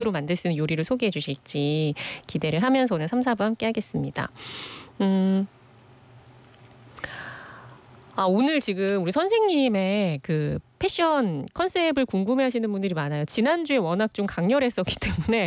로 만들 수 있는 요리를 소개해 주실지 기대를 하면서 오늘 3, 4부 함께 하겠습니다. 오늘 지금 우리 선생님의 그 패션 컨셉을 궁금해하시는 분들이 많아요. 지난주에 워낙 좀 강렬했었기 때문에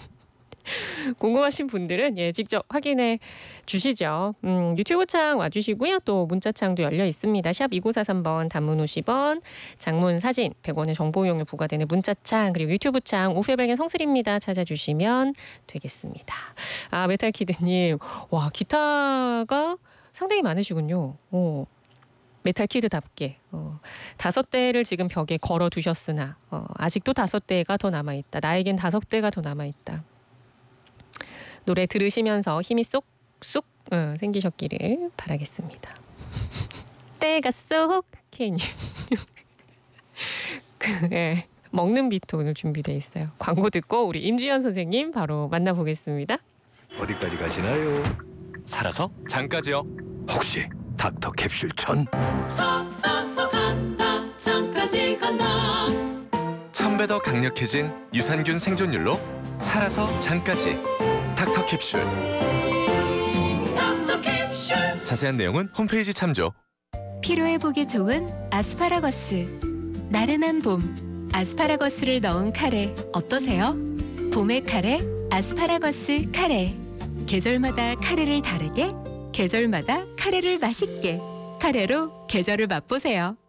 궁금하신 분들은 직접 확인해 주시죠. 유튜브 창 와주시고요. 또 문자창도 열려 있습니다. 샵 2943번 단문 50원, 장문 사진 100원의 정보 이용료 부과되는 문자창 그리고 유튜브 창 오후의 발견 성슬입니다. 찾아주시면 되겠습니다. 메탈키드님, 와 기타가 상당히 많으시군요. 메탈키드답게 5대를 지금 벽에 걸어 두셨으나 아직도 5대가 더 남아있다. 나에겐 5대가 더 남아있다. 노래 들으시면서 힘이 쏙쏙 생기셨기를 바라겠습니다. 때가 쏙 캐니 먹는 비트 오늘 준비되어 있어요. 광고 듣고 우리 임주현 선생님 바로 만나보겠습니다. 어디까지 가시나요? 살아서 장까지요. 혹시 닥터 캡슐 천? 살아서 간다 장까지 간다. 1000배 더 강력해진 유산균 생존율로 살아서 장까지 닥터 캡슐. 닥터 캡슐. 자세한 내용은 홈페이지 참조. 피로회복에 좋은 아스파라거스. 나른한 봄, 아스파라거스를 넣은 카레 어떠세요? 봄의 카레, 아스파라거스 카레. 계절마다 카레를 다르게, 계절마다 카레를 맛있게. 카레로 계절을 맛보세요.